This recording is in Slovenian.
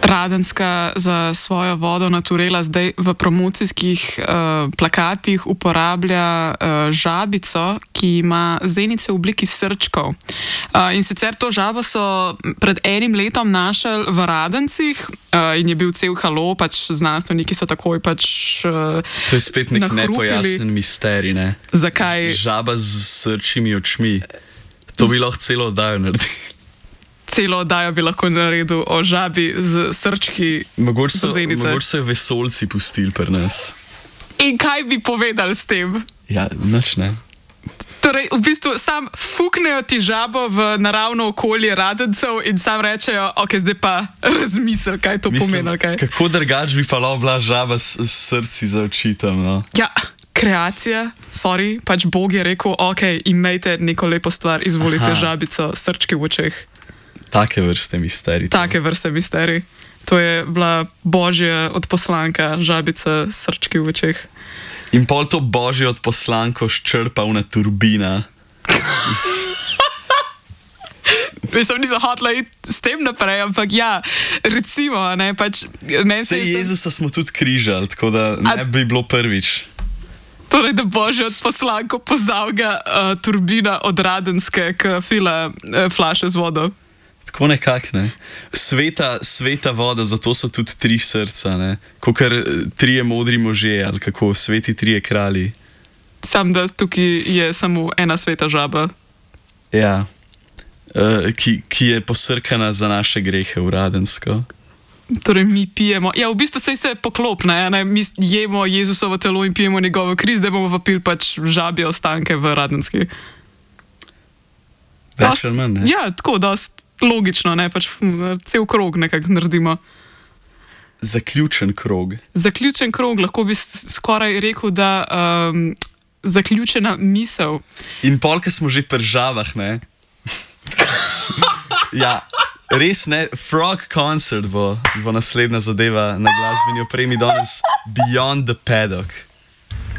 Radenska za svojo vodo Naturela zdaj v promocijskih plakatih uporablja žabico, ki ima zenice v obliki srčkov. In sicer to žabo so pred enim letom našli v Radencih in je bil cel halo, pač znanstveniki so takoj pač To je spet nek nepojasnen misterij, ne? Zakaj? Žaba z srčimi očmi. To bi lahko celo oddajo naredili. Celo oddajo bi lahko naredil o žabi z srčki za zenice. Mogoče so jo vesoljci pustili pri nas. In kaj bi povedali s tem? Ja, nič ne. Torej, v bistvu sam fuknejo ti žabo v naravno okolje Radencev in sam rečejo, ok, zdaj pa razmisel, kaj to pomeni. Kaj? Kako drugač bi pa lahko bila žaba s srci za oči tam, no? Ja, kreacija, sorry, pač Bog je rekel, ok, imejte neko lepo stvar, izvolite žabico, srčki v očeh. Take vrste misterij. Take vrste misterij. To je bila božja odposlanka, žabica, srčki v očeh. In pol to božjo odposlanko ščrpa una turbina. Mislim, nisem hotela iti s tem naprej, ampak ja, recimo, ne, pač... Sej Jezusa smo tudi križali, tako da ne bi bilo prvič. Torej, da božjo odposlanko pozavga turbina od Radenske, ki fila flaše z vodo. Tako nekak, ne. Sveta voda, zato so tudi 3 srca, ne. Kakor 3 modri možje, ali kako, sveti 3 kralji. Sam, da tukaj je samo ena sveta žaba. Ja, ki je posrkana za naše grehe v Radensko. Torej, mi pijemo, ja, v bistvu se poklop, ne, mi jemo Jezusovo telo in pijemo njegovo kri, zdaj bomo pa pili pač žabje ostanke v Radenski. Več ali manj, ne? Ja, tako, dost logično, ne, pač cel krog nekako naredimo. Zaključen krog. Zaključen krog, lahko bi skoraj rekel, da zaključena misel. In polka smo že pri žabah, ne? Ja, res ne, Frog Concert bo naslednja zadeva na glasbeni opremi danes Beyond the Paddock.